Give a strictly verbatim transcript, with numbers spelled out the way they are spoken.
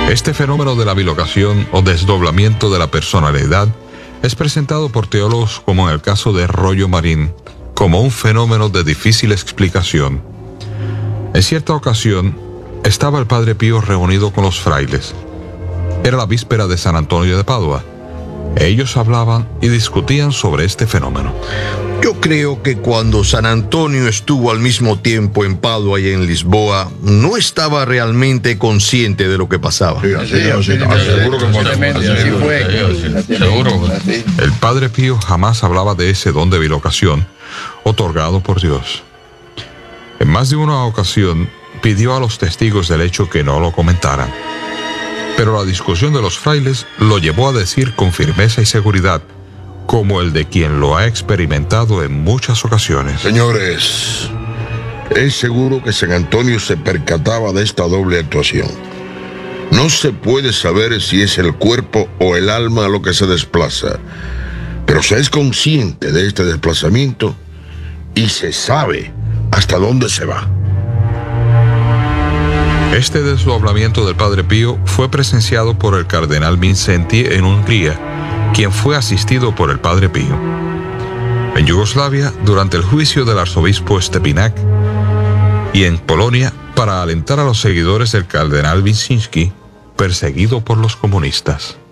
Este fenómeno de la bilocación o desdoblamiento de la personalidad es presentado por teólogos, como en el caso de Rollo Marín, como un fenómeno de difícil explicación. En cierta ocasión, estaba el Padre Pío reunido con los frailes. Era la víspera de San Antonio de Padua. Ellos hablaban y discutían sobre este fenómeno. Yo creo que cuando San Antonio estuvo al mismo tiempo en Padua y en Lisboa, no estaba realmente consciente de lo que pasaba. Sí, así, así, así, seguro que fue. Seguro. El Padre Pío jamás hablaba de ese don de bilocación otorgado por Dios. En más de una ocasión pidió a los testigos del hecho que no lo comentaran. Pero la discusión de los frailes lo llevó a decir con firmeza y seguridad, como el de quien lo ha experimentado en muchas ocasiones. Señores, es seguro que San Antonio se percataba de esta doble actuación. No se puede saber si es el cuerpo o el alma lo que se desplaza, pero se es consciente de este desplazamiento y se sabe hasta dónde se va. Este desdoblamiento del Padre Pío fue presenciado por el cardenal Vincenti en Hungría, quien fue asistido por el Padre Pío. En Yugoslavia, durante el juicio del arzobispo Stepinac, y en Polonia, para alentar a los seguidores del cardenal Wyszynski, perseguido por los comunistas.